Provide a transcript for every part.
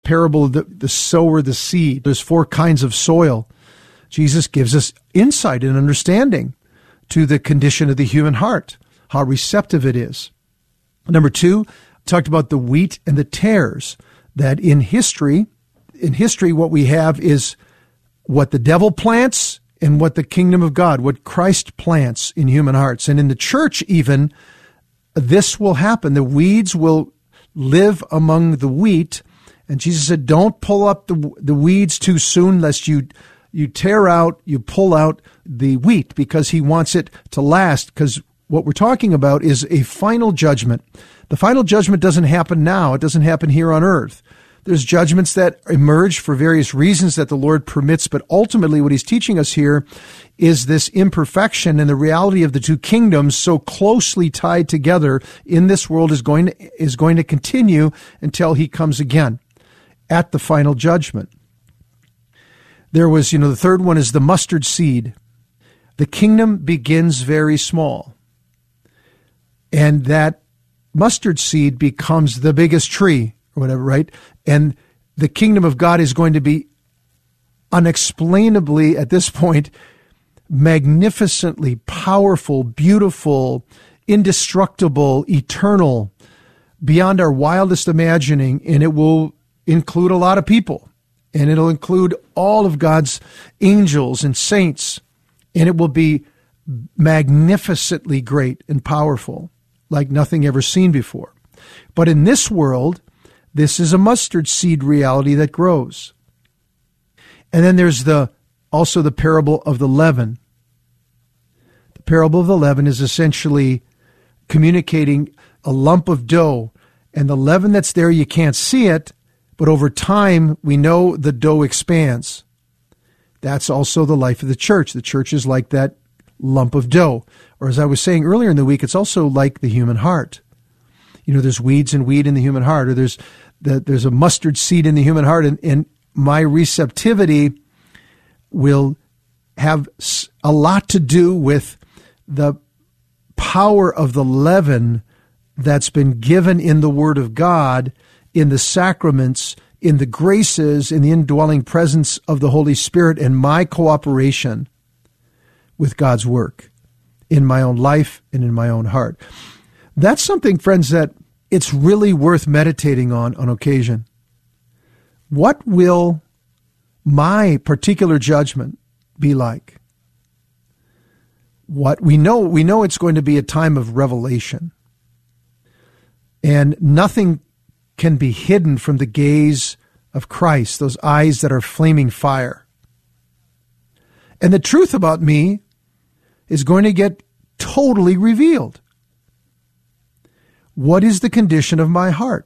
parable of the sower, the seed. There's 4 kinds of soil. Jesus gives us insight and understanding to the condition of the human heart, how receptive it is. Number 2, talked about the wheat and the tares, that in history, what we have is what the devil plants and what the kingdom of God, what Christ plants in human hearts. And in the church even, this will happen. The weeds will live among the wheat. And Jesus said, don't pull up the weeds too soon, lest you pull out the wheat, because he wants it to last. Because what we're talking about is a final judgment. The final judgment doesn't happen now. It doesn't happen here on earth. There's judgments that emerge for various reasons that the Lord permits, but ultimately what he's teaching us here is this imperfection and the reality of the 2 kingdoms so closely tied together in this world is going to continue until he comes again at the final judgment. There was, the third one is the mustard seed. The kingdom begins very small, and that mustard seed becomes the biggest tree, or whatever, right? And the kingdom of God is going to be unexplainably, at this point, magnificently powerful, beautiful, indestructible, eternal, beyond our wildest imagining, and it will include a lot of people, and it'll include all of God's angels and saints, and it will be magnificently great and powerful, like nothing ever seen before. But in this world, this is a mustard seed reality that grows. And then there's also the parable of the leaven. The parable of the leaven is essentially communicating a lump of dough, and the leaven that's there, you can't see it, but over time, we know the dough expands. That's also the life of the church. The church is like that lump of dough. Or as I was saying earlier in the week, it's also like the human heart. There's weeds and weed in the human heart, or there's a mustard seed in the human heart, and my receptivity will have a lot to do with the power of the leaven that's been given in the Word of God, in the sacraments, in the graces, in the indwelling presence of the Holy Spirit, and my cooperation with God's work in my own life and in my own heart. That's something, friends, that it's really worth meditating on occasion. What will my particular judgment be like? What we know it's going to be a time of revelation. And nothing can be hidden from the gaze of Christ, those eyes that are flaming fire. And the truth about me is going to get totally revealed. What is the condition of my heart?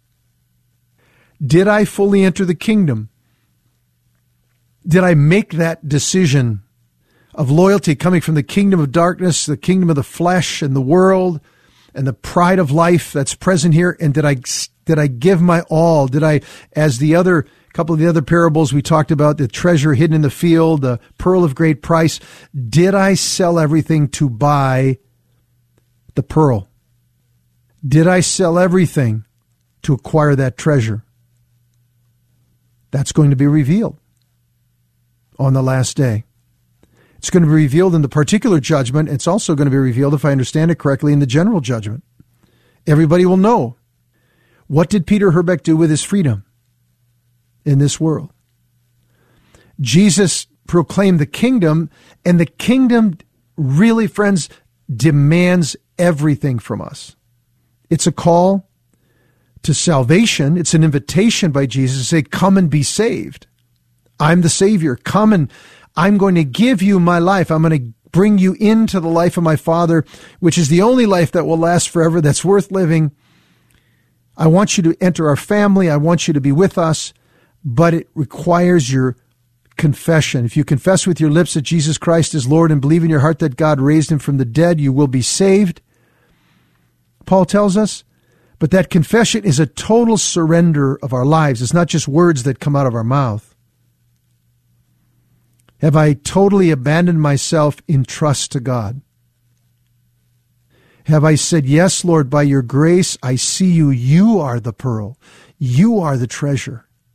Did I fully enter the kingdom? Did I make that decision of loyalty coming from the kingdom of darkness, the kingdom of the flesh and the world and the pride of life that's present here? And did I give my all? Did I, as couple of the other parables we talked about, the treasure hidden in the field, the pearl of great price, did I sell everything to buy the pearl? Did I sell everything to acquire that treasure? That's going to be revealed on the last day. It's going to be revealed in the particular judgment. It's also going to be revealed, if I understand it correctly, in the general judgment. Everybody will know. What did Peter Herbeck do with his freedom in this world? Jesus proclaimed the kingdom, and the kingdom really, friends, demands everything from us. It's a call to salvation. It's an invitation by Jesus to say, come and be saved. I'm the Savior. Come and I'm going to give you my life. I'm going to bring you into the life of my Father, which is the only life that will last forever, that's worth living. I want you to enter our family. I want you to be with us, but it requires your confession. If you confess with your lips that Jesus Christ is Lord and believe in your heart that God raised him from the dead, you will be saved, Paul tells us. But that confession is a total surrender of our lives. It's not just words that come out of our mouth. Have I totally abandoned myself in trust to God? Have I said, yes, Lord, by your grace, I see you. You are the pearl. You are the treasure.